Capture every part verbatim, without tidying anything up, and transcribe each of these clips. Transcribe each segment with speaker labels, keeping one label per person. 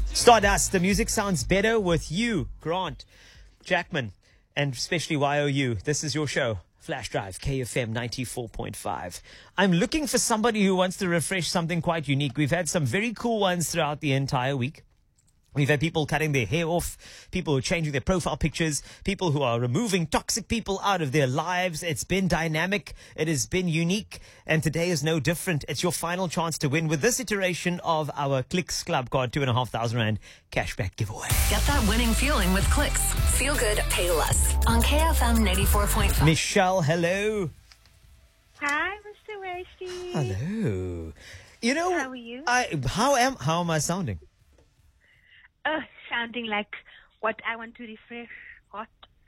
Speaker 1: Stardust, the music sounds better with you, Grant Jackman, and especially Y O U. This is your show, Flash Drive, K F M ninety-four point five. I'm looking for somebody who wants to refresh something quite unique. We've had some very cool ones throughout the entire week. We've had people cutting their hair off, people who are changing their profile pictures, people who are removing toxic people out of their lives. It's been dynamic. It has been unique. And today is no different. It's your final chance to win with this iteration of our Clicks Club Card two and a half thousand rand cashback giveaway.
Speaker 2: Get that winning feeling with Clicks. Feel good, pay less. On K F M ninety-four point five.
Speaker 1: Michelle, hello.
Speaker 3: Hi, Mister Wasty.
Speaker 1: Hello. You know,
Speaker 3: How are you?
Speaker 1: I, how am, how am I sounding?
Speaker 3: Uh, sounding like what I want to refresh. What?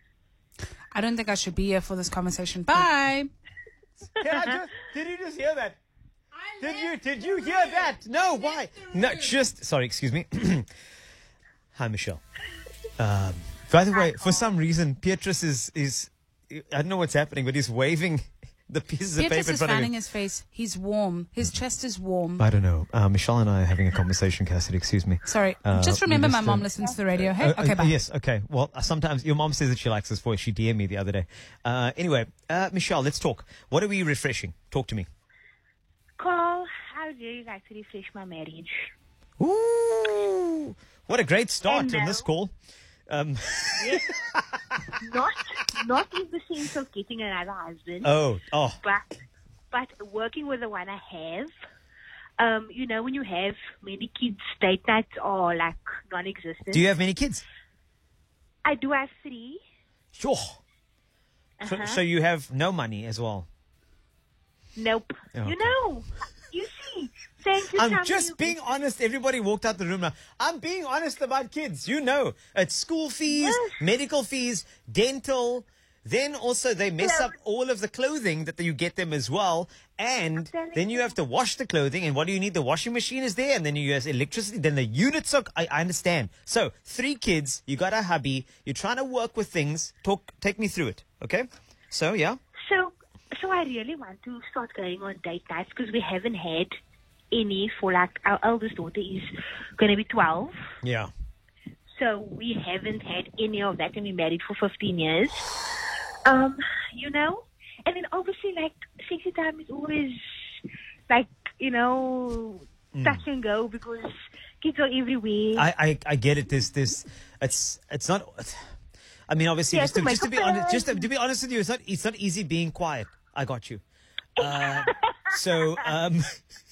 Speaker 4: I don't think I should be here for this conversation. Bye.
Speaker 1: Can I just, did you just hear that? Did you did you hear that? No, why? No, just sorry, excuse me. Hi, Michelle. Um, by the way, for some reason, Beatrice is is I don't know what's happening, but he's waving the pieces of
Speaker 4: Beatrice
Speaker 1: paper in
Speaker 4: is
Speaker 1: front of
Speaker 4: fanning
Speaker 1: him.
Speaker 4: his face. He's warm. His chest is warm.
Speaker 1: I don't know. Uh, Michelle and I are having a conversation, Cassidy. Excuse me.
Speaker 4: Sorry.
Speaker 1: Uh,
Speaker 4: just
Speaker 1: we
Speaker 4: remember
Speaker 1: just,
Speaker 4: my mom
Speaker 1: uh,
Speaker 4: listens to the radio. Hey,
Speaker 1: Uh,
Speaker 4: okay,
Speaker 1: uh,
Speaker 4: bye.
Speaker 1: Yes, okay. Well, uh, sometimes your mom says that she likes this voice. She D M'd me the other day. Uh, anyway, uh, Michelle, let's talk. What are we refreshing? Talk to me.
Speaker 3: Carl, I would really like to refresh my marriage.
Speaker 1: Ooh, what a great start
Speaker 3: I
Speaker 1: on
Speaker 3: know.
Speaker 1: this call. Um,
Speaker 3: Yes. not, not in the sense of getting another husband,
Speaker 1: oh, oh,
Speaker 3: but, but working with the one I have. Um, you know, when you have many kids, date nights are like non-existent.
Speaker 1: do you have many kids?
Speaker 3: I do have three.
Speaker 1: Sure. So,
Speaker 3: Uh-huh.
Speaker 1: so you have no money as well.
Speaker 3: Nope.
Speaker 1: Okay.
Speaker 3: You know, you see. Thank you.
Speaker 1: I'm
Speaker 3: Tammy.
Speaker 1: just being honest. Everybody walked out the room now. I'm being honest about kids. You know, it's school fees,
Speaker 3: Yes.
Speaker 1: medical fees, dental. Then also they mess
Speaker 3: Yeah.
Speaker 1: up all of the clothing that you get them as well. And
Speaker 3: telling
Speaker 1: then you have to wash the clothing. And what do you need? The washing machine is there. And then you use electricity. Then the units are, I, I understand. So three kids, you got a hubby. You're trying to work with things. Talk, take me through it. Okay. So, yeah.
Speaker 3: So, so I really want to start going on date nights because we haven't had any for like our eldest daughter is going to be twelve.
Speaker 1: Yeah.
Speaker 3: So we haven't had any of that and we married for fifteen years. Um, you know, and then obviously like sexy time is always like, you know, touch and go because kids are everywhere.
Speaker 1: I, I, I get it. This, this, it's, it's not. I mean, obviously,
Speaker 3: Yeah,
Speaker 1: just to,
Speaker 3: to
Speaker 1: just to
Speaker 3: make
Speaker 1: be
Speaker 3: a
Speaker 1: honest, just to,
Speaker 3: plan.
Speaker 1: to be honest with you, it's not, it's not easy being quiet. I got you. Uh, so, um,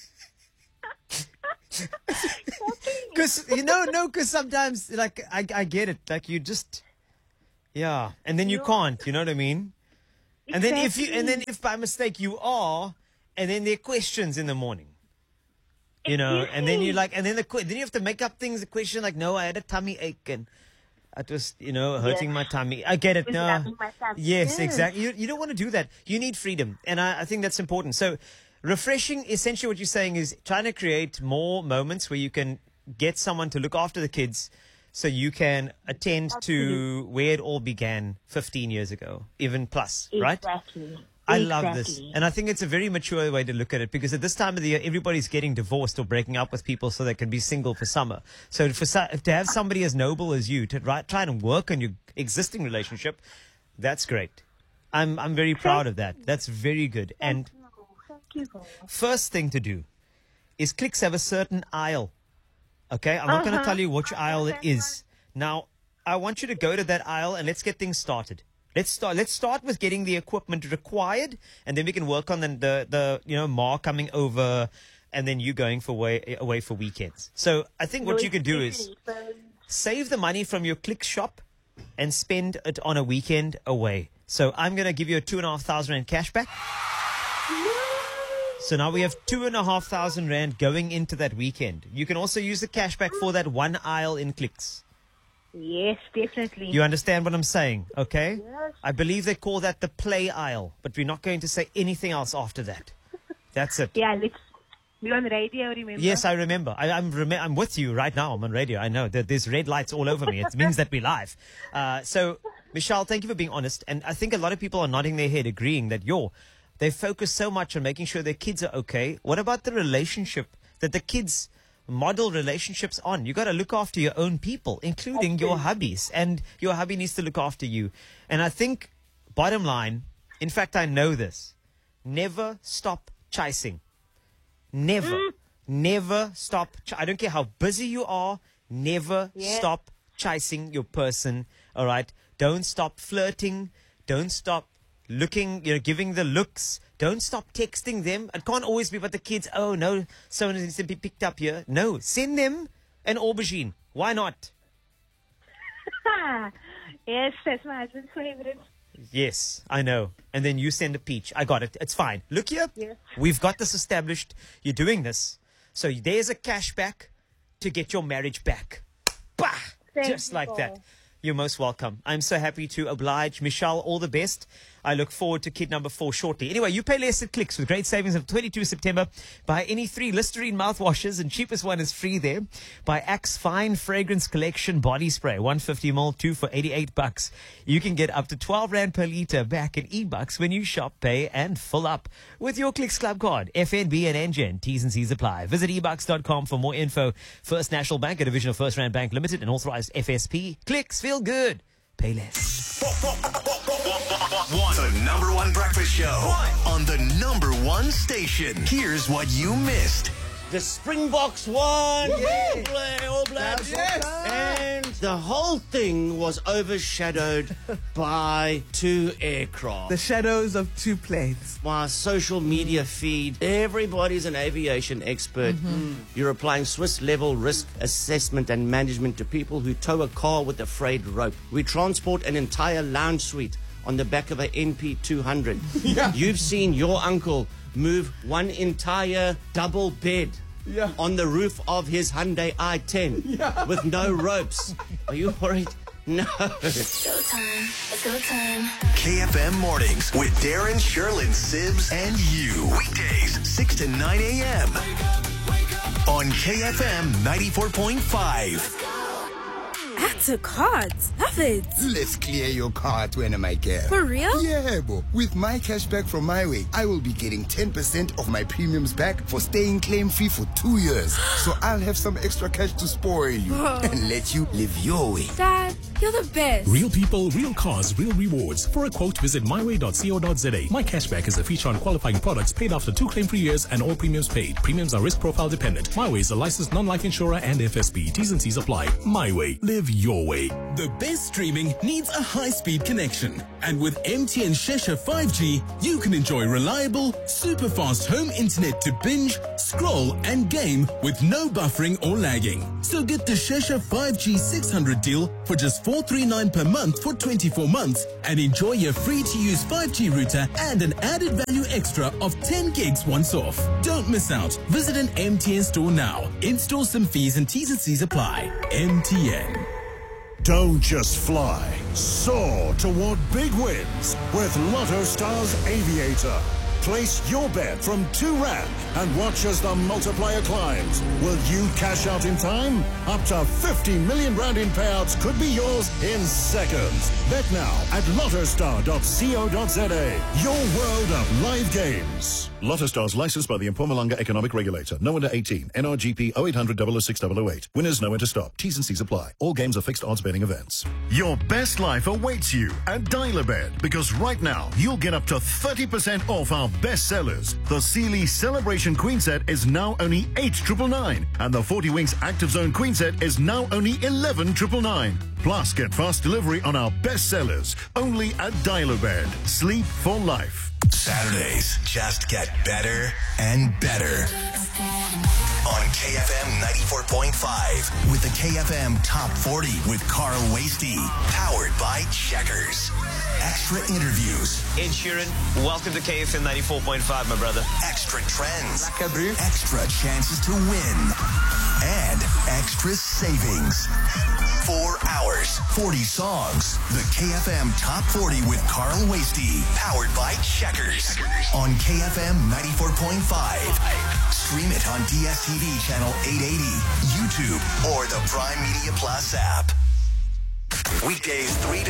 Speaker 1: because you know, no, because sometimes, like, I, I get it. Like, you just, yeah, and then you
Speaker 3: Yeah.
Speaker 1: can't. You know what I mean? And then if you, and then
Speaker 3: Exactly.
Speaker 1: if by mistake you are, and then there are questions in the morning. You know, and then you like, and then the que- then you have to make up things. The question like, no, I had a tummy ache and it was, you know, hurting
Speaker 3: Yes.
Speaker 1: my tummy. I get it.
Speaker 3: Was
Speaker 1: No,
Speaker 3: rubbing my tummy.
Speaker 1: yes,
Speaker 3: Yes.
Speaker 1: exactly. You you don't want to do that. You need freedom, and I, I think that's important. So, refreshing. Essentially, what you're saying is trying to create more moments where you can get someone to look after the kids, so you can attend to
Speaker 3: Absolutely.
Speaker 1: where it all began fifteen years ago, even plus, right?
Speaker 3: Exactly.
Speaker 1: I love this.
Speaker 3: Exactly.
Speaker 1: And I think it's a very mature way to look at it because at this time of the year, everybody's getting divorced or breaking up with people so they can be single for summer. So for so- to have somebody as noble as you to right, try and work on your existing relationship, that's great. I'm, I'm very proud of that. That's very good. And
Speaker 3: Thank you. Carl.
Speaker 1: first thing to do is Clicks have a certain aisle. Okay? I'm not going to
Speaker 3: Uh-huh.
Speaker 1: tell you which aisle it is. Now, I want you to go to that aisle and let's get things started. Let's start. Let's start with getting the equipment required, and then we can work on the the, the you know Ma coming over, and then you going for way, away for weekends. So I think what you can do is save the money from your Click shop and spend it on a weekend away. So I'm going to give you a two and a half thousand rand cash back. So now we have two and a half thousand rand going into that weekend. You can also use the cash back for that one aisle in Clicks.
Speaker 3: Yes, definitely.
Speaker 1: You understand what I'm saying, okay?
Speaker 3: Yes.
Speaker 1: I believe they call that the play aisle, but we're not going to say anything else after that. That's it.
Speaker 3: Yeah, let's. We're on the radio, remember?
Speaker 1: Yes, I remember. I, I'm rem- I'm with you right now. I'm on radio. I know that there's red lights all over me. It means that we're live. Uh, so, Michelle, thank you for being honest. And I think a lot of people are nodding their head, agreeing that yo, they focus so much on making sure their kids are okay. What about the relationship that the kids model relationships on. You got to look after your own people, including your hubbies, and your hubby needs to look after you. And I think, bottom line, in fact, I know this, never stop chasing. Never, mm. never stop. Ch- I don't care how busy you are. Never yeah. stop chasing your person. All right. Don't stop flirting. Don't stop looking, you know, giving the looks. Don't stop texting them. It can't always be about the kids. Oh, no, someone needs to be picked up here. No, send them an aubergine. Why not?
Speaker 3: Yes, that's my husband's favorite.
Speaker 1: Yes, I know. And then you send a peach. I got it. It's fine. Look here.
Speaker 3: Yes.
Speaker 1: We've got this established. You're doing this. So there's a cashback to get your marriage back. Bah!
Speaker 3: Thank
Speaker 1: Just
Speaker 3: you,
Speaker 1: like
Speaker 3: Paul.
Speaker 1: that. You're most welcome. I'm so happy to oblige. Michelle, all the best. I look forward to kid number four shortly. Anyway, you pay less at Clicks with great savings of twenty-second September. Buy any three Listerine mouthwashes and cheapest one is free there. Buy Axe Fine Fragrance Collection Body Spray, one hundred fifty milliliters, two for eighty-eight bucks. You can get up to twelve rand per litre back in e-bucks when you shop, pay and fill up with your Clicks Club card. F N B and N G E N. T's and C's apply. Visit e bucks dot com for more info. First National Bank, a division of First Rand Bank Limited, and authorized F S P. Clicks, feel good. Pay less.
Speaker 5: One. The number one breakfast show one. On the number one station. Here's what you missed.
Speaker 6: The Springboks won.
Speaker 5: Yay.
Speaker 6: Play, all blacks.
Speaker 5: Yes.
Speaker 6: And the whole thing was overshadowed by two aircraft.
Speaker 7: The shadows of two planes.
Speaker 6: My social media feed, everybody's an aviation expert. Mm-hmm. You're applying Swiss level risk assessment and management to people who tow a car with a frayed rope. We transport an entire lounge suite on the back of a N P two hundred. Yeah. You've seen your uncle move one entire double bed yeah. on the roof of his Hyundai i ten yeah. with no ropes. Are you worried? No.
Speaker 2: It's showtime. It's go time.
Speaker 5: K F M Mornings with Darren, Sherlyn, Sibs, and you. Weekdays, six to nine a.m. on K F M ninety-four point five.
Speaker 8: Add to cards. Love it.
Speaker 9: Let's clear your card when am I care.
Speaker 8: For real?
Speaker 9: Yeah, bo. With my cashback from My Way, I will be getting ten percent of my premiums back for staying claim-free for two years. So I'll have some extra cash to spoil you and let you live your way.
Speaker 8: Dad, you're the best.
Speaker 10: Real people, real cars, real rewards. For a quote, visit my way dot co dot z a. My Cashback is a feature on qualifying products paid after two claim-free years and all premiums paid. Premiums are risk profile dependent. My Way is a licensed non-life insurer and F S P. T's and C's apply. My Way. Live your way.
Speaker 11: The best streaming needs a high-speed connection. And with M T N Shesha five G, you can enjoy reliable, super-fast home internet to binge, scroll, and game with no buffering or lagging. So get the Shesha five G six hundred deal for just four hundred thirty-nine dollars per month for twenty-four months and enjoy your free-to-use five G router and an added value extra of ten gigs once off. Don't miss out. Visit an M T N store now. In-store some fees and T's and C's apply. M T N.
Speaker 12: Don't just fly. Soar toward big wins with Lotto Stars Aviator. Place your bet from two rand and watch as the multiplier climbs. Will you cash out in time? Up to fifty million rand in payouts could be yours in seconds. Bet now at lottostar dot co dot z a. Your world of live games.
Speaker 13: Lotto Stars licensed by the Mpumalanga Economic Regulator. No under eighteen. N R G P oh eight hundred, double oh six, double oh eight. Winners know when to stop. T's and C's apply. All games are fixed odds betting events.
Speaker 12: Your best life awaits you at Dial-A-Bed because right now you'll get up to thirty percent off our best sellers. The Sealy Celebration Queen Set is now only eight thousand nine hundred ninety-nine and the forty Winks Active Zone Queen Set is now only eleven thousand nine hundred ninety-nine. Plus, get fast delivery on our best sellers only at Dial-A-Bed. Sleep for life.
Speaker 5: Saturdays just get better and better. On K F M ninety-four point five with the K F M Top forty with Carl Wasty. Powered by Checkers. Extra interviews.
Speaker 1: Ed Sheeran, welcome to K F M ninety-four point five, my brother.
Speaker 5: Extra trends. Extra chances to win. And extra savings. Four hours, forty songs. The K F M Top forty with Carl Wasty. Powered by Checkers. On K F M ninety-four point five. Stream it on D S T V channel eight eighty, YouTube, or the Prime Media Plus app. Weekdays three to